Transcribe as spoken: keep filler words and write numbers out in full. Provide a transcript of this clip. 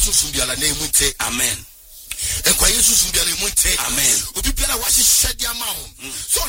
yesu sumbiala na emunte amen enkwa yesu sumbiala emunte amen obi biara wa hyehyɛ de ama ho so